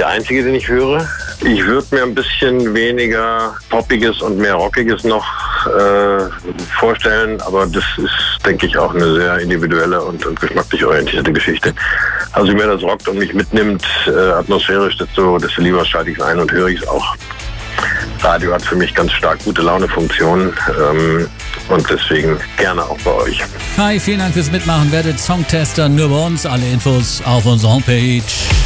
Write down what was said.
der einzige, den ich höre. Ich würde mir ein bisschen weniger Poppiges und mehr Rockiges noch vorstellen, aber das ist, denke ich, auch eine sehr individuelle und geschmacklich orientierte Geschichte. Also je mehr das rockt und mich mitnimmt, atmosphärisch, desto lieber schalte ich es ein und höre ich es auch. Radio hat für mich ganz stark gute Laune-Funktionen und deswegen gerne auch bei euch. Kai, vielen Dank fürs Mitmachen. Werdet Songtester nur bei uns. Alle Infos auf unserer Homepage.